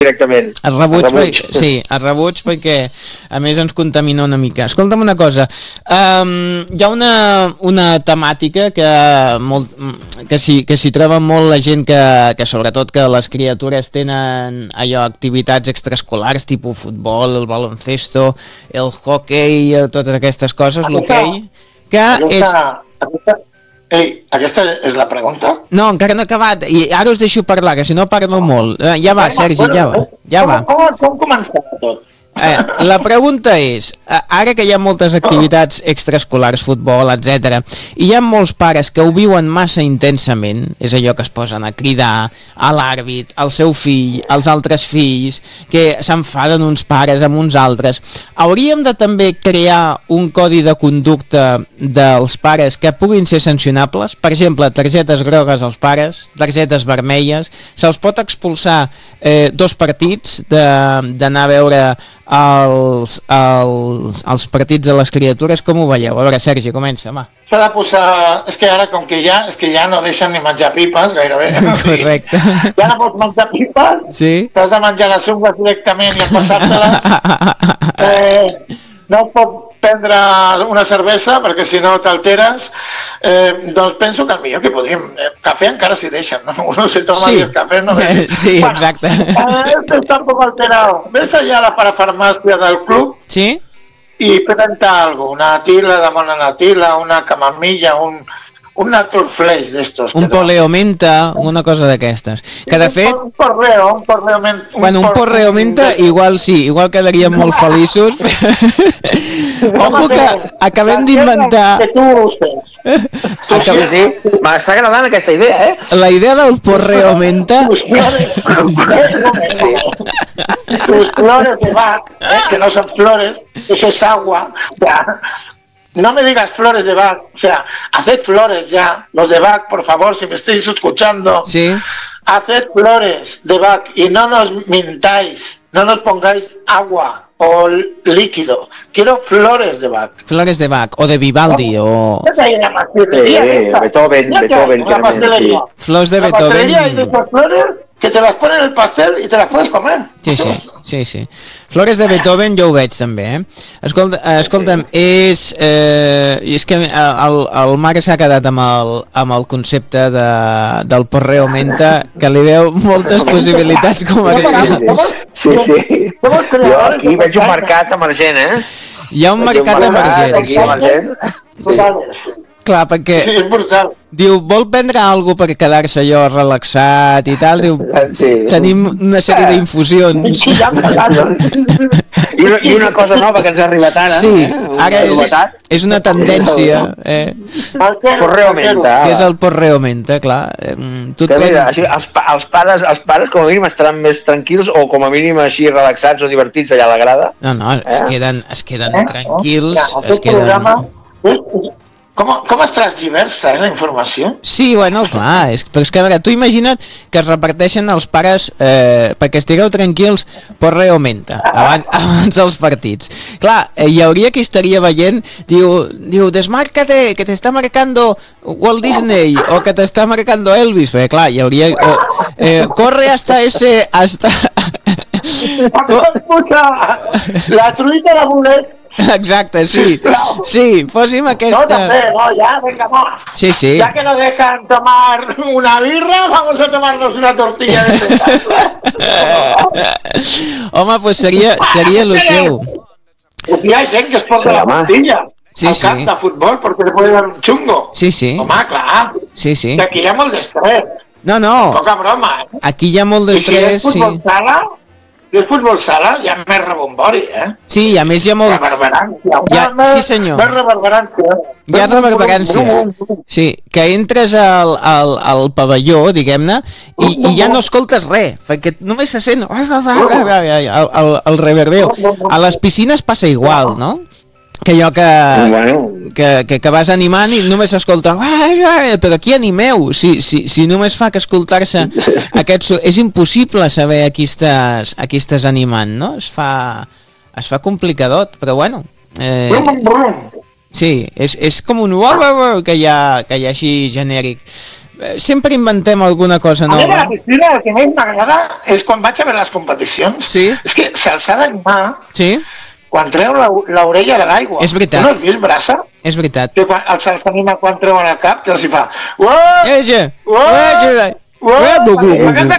directament. El rebuig perquè a més ens contamina una mica. Escolta'm una cosa, hi ha una temàtica que s'hi troba molt la gent que sobretot que les criatures tenen allò, activitats extraescolars tipus futbol, el baloncesto, el hockey, totes aquestes coses, l'hoquei, que és... Ei, aquesta és la pregunta? No, encara no he acabat, i ara us deixo parlar, que si no parlo molt. Ja va, Sergi, ja va. Com començar tot? La pregunta és, ara que hi ha moltes activitats extraescolars, futbol, etc, i hi ha molts pares que ho viuen massa intensament, és allò que es posen a cridar a l'àrbit, al seu fill, als altres fills, que s'enfaden uns pares amb uns altres, hauríem de també crear un codi de conducta dels pares que puguin ser sancionables? Per exemple, targetes grogues als pares, targetes vermelles, se'ls pot expulsar 2 partits d'anar a veure els partits de les criatures. Com ho veieu? A veure, Sergi, comença, va. S'ha de posar... És que ara, com que ja no deixen ni menjar pipes, gairebé. Correcte. Ja no pots menjar pipes, sí. T'has de menjar les ungles directament i empassar-te-les. No pot prendre una cervesa perquè si no t'alteres. Doncs penso que el millor que podríem... Cafè encara s'hi deixen, ¿no? Uno se toma sí. 10 cafés, ¿no? Sí, bueno, exacte. Está un poco alterado. Ves allá a la parafarmacia del club. Sí. Y presenta algo, una tila de mona natila, una camamilla, un naturflex d'estos. Un poleo menta, una cosa d'aquestes. Que de fet... Un porreo menta. Bueno, un porreo menta igual sí, igual quedaríem molt feliços. Ojo que acabem d'inventar... Que tu ustes. M'està agradant aquesta idea, La idea del porreo menta... Tus flores de Bach, que no son flores, eso es agua. No me digas flores de Bach, o sea, haced flores ya, los de Bach, por favor, si me estáis escuchando, sí. Haced flores de Bach y no nos mintáis, no nos pongáis agua o líquido, quiero flores de Bach. Flores de Bach, o de Vivaldi, o... Beethoven, sí. Flors de Beethoven. La pastelería hay de esas flores que te las ponen en el pastel y te las puedes comer. Sí. Flores de Beethoven jo ho veig també, Escolta'm, és que el Marc s'ha quedat amb el concepte del porreo menta, que li veu moltes possibilitats comercials. Sí. Jo aquí veig un mercat emergent, Hi ha un mercat emergent. Clar, perquè diu, vol prendre alguna per quedar-se allò relaxat i tal, diu, tenim una sèrie d'infusions. I una cosa nova que ens ha arribat ara. Sí, ara és una tendència. Porreo menta. Que és el porreo menta, clar. Els pares com a mínim estaran més tranquils o com a mínim així relaxats o divertits allà a la grada. No, es queden tranquils, es queden... Com es transgiversa, la informació? Sí, bueno, clar, però és que a veure, tu imagina't que es reparteixen els pares perquè estigueu tranquils, porreo menta, abans dels partits. Clar, hi hauria qui estaria veient, diu, desmárcate, que te está marcando Walt Disney, o que te está marcando Elvis, perquè clar, hi hauria... corre hasta ese... La truita de bolet. Exacte, sí, posi'm aquesta... No, també, ja, venga, va. Sí. Ya que no dejan tomar una birra, vamos a tomarnos una tortilla de Home, pues seria el seu. Hi ha gent que es porta la tortilla al camp de futbol perquè li puede dar un chungo. Sí. Home, clar. Sí. Que aquí hi ha molt d'estrès. No. Poca broma, Aquí hi ha molt d'estrès, sí. I el futbol sala hi ha més rebombori, Sí, a més hi ha molt... Reverberància. Sí, senyor. Més reverberància. Hi ha reverberància. Sí, que entres al pavelló, diguem-ne, i ja no escoltes res, perquè només se sent el reverbeo. A les piscines passa igual, no? Que allò que vas animant i només s'escolta, però aquí animeu, si només fa que escoltar-se aquest... És impossible saber a qui estàs animant, no? Es fa complicadot, però bueno... Sí, és com un que hi ha així genèric. sempre inventem alguna cosa A mi a nova. la piscina el que més m'agrada és quan vaig a veure les competicions. Sí. És que se'ls ha d'animar Sí, quan treu l'orella de l'aigua. És veritat. Tu no has vist Brassa? és veritat. Que se'ls anima quan treuen el cap, que els hi fa... Eja! Eja! Aquesta